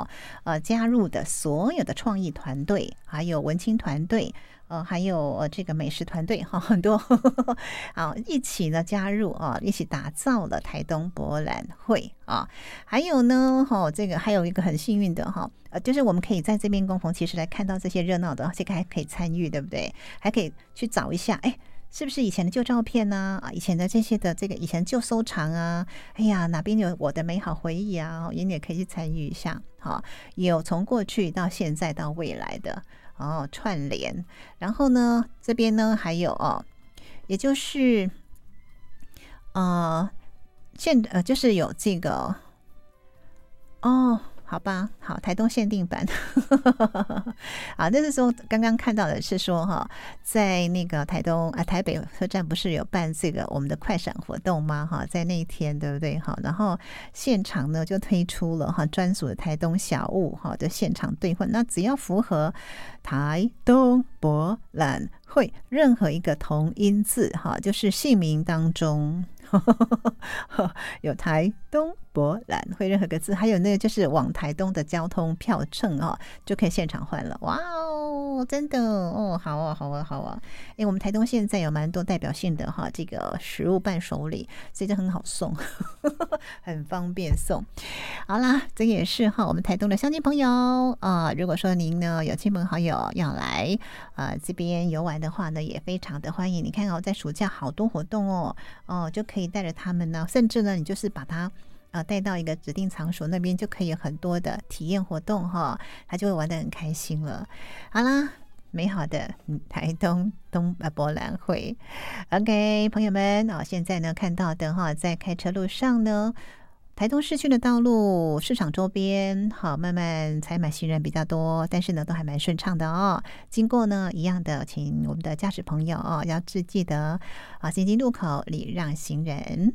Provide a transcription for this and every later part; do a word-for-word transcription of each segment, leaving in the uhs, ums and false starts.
哈呃加入的所有的创意团队，还有文青团队。呃，还有呃这个美食团队哈，很多啊一起呢加入啊，一起打造了台东博览会啊。还有呢，哈、哦，这个还有一个很幸运的哈，呃，就是我们可以在这边共逢其实来看到这些热闹的，这个还可以参与，对不对？还可以去找一下，哎。是不是以前的旧照片呢、啊？啊，以前的这些的这个以前旧收藏啊，哎呀，哪边有我的美好回忆啊？你也可以去参与一下，好，有从过去到现在到未来的。哦，串联，然后呢，这边呢还有哦，也就是呃，现呃就是有这个哦，好吧，好，台东限定版，啊，那是说刚刚看到的是说哈，在那个台东啊台北车站不是有办这个我们的快闪活动吗？哈，在那一天对不对？哈，然后现场呢就推出了哈专属的台东小物哈的现场兑换，那只要符合台东博览会任何一个同音字哈，就是姓名当中。有台东博览会任何个字，还有那个就是往台东的交通票证哦，就可以现场换了。哇哦，真的哦，好啊，好啊，好啊！哎，我们台东现在有蛮多代表性的哈，这个食物伴手礼，所以就很好送，很方便送。好啦，这也是哈，我们台东的乡亲朋友啊、呃，如果说您呢有亲朋好友要来呃这边游玩的话呢，也非常的欢迎。你看哦，在暑假好多活动哦，哦就可以带着他们呢，甚至呢，你就是把他呃带到一个指定场所，那边就可以有很多的体验活动哈，他就会玩得很开心了。好啦。美好的台东东呃博览会 ，OK， 朋友们哦，现在呢看到的哈，在开车路上呢，台东市区的道路、市场周边，好慢慢采买行人比较多，但是呢都还蛮顺畅的哦。经过呢一样的，请我们的驾驶朋友哦要记记得啊，进进路口礼让行人。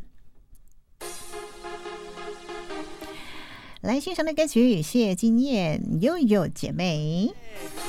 来欣赏的歌曲，谢金燕悠悠姐妹。